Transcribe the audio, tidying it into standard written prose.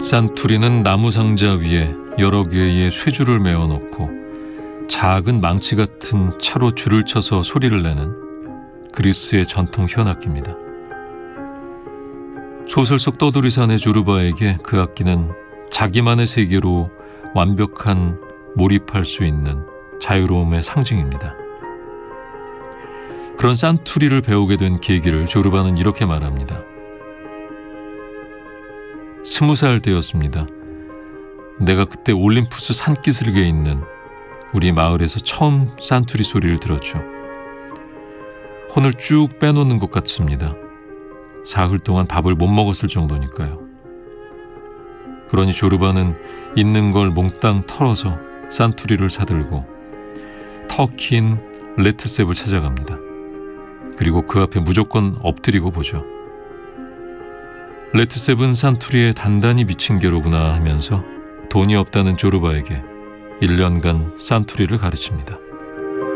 산투리는 나무 상자 위에 여러 개의 쇠줄을 메어놓고 작은 망치 같은 차로 줄을 쳐서 소리를 내는 그리스의 전통 현악기입니다. 소설 속 떠돌이산의 조르바에게 그 악기는 자기만의 세계로 완벽한 몰입할 수 있는 자유로움의 상징입니다. 그런 산투리를 배우게 된 계기를 조르바는 이렇게 말합니다. 20살 때였습니다. 내가 그때 올림푸스 산기슭에 있는 우리 마을에서 처음 산투리 소리를 들었죠. 혼을 쭉 빼놓는 것 같습니다. 사흘 동안 밥을 못 먹었을 정도니까요. 그러니 조르바는 있는 걸 몽땅 털어서 산투리를 사들고 터키인 레트셉을 찾아갑니다. 그리고 그 앞에 무조건 엎드리고 보죠. 레트셉은 산투리에 단단히 미친 개로구나 하면서 돈이 없다는 조르바에게 1년간 산투리를 가르칩니다.